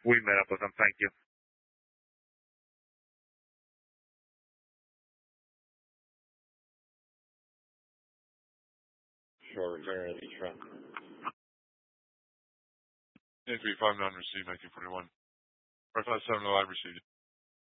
We met up with them. Thank you. Sure, return of each front. N35 non-received 1941. 557 alive received.